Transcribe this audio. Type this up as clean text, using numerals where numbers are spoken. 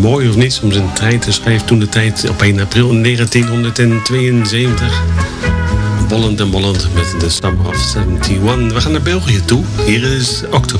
mooi of niet om zijn tijd te schrijven toen de tijd op 1 april 1972. Bollend en Bollend met de Summer of 71. We gaan naar België toe. Hier is Octopus.